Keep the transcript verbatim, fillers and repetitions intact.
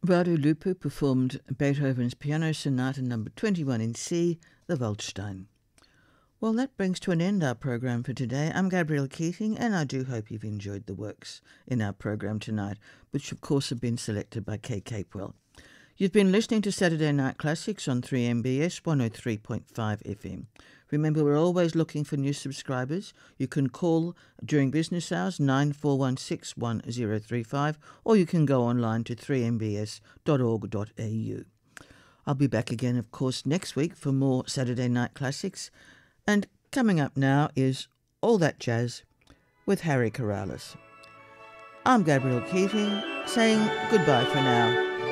Radu Lupu performed Beethoven's Piano Sonata number twenty-one in C, the Waldstein. Well, that brings to an end our program for today. I'm Gabrielle Keating, and I do hope you've enjoyed the works in our program tonight, which of course have been selected by Kay Capewell. You've been listening to Saturday Night Classics on three M B S one oh three point five F M. Remember, we're always looking for new subscribers. You can call during business hours nine four one six one oh three five, or you can go online to three m b s dot org dot a u. I'll be back again, of course, next week for more Saturday Night Classics. And coming up now is All That Jazz with Harry Corrales. I'm Gabrielle Keating, saying goodbye for now.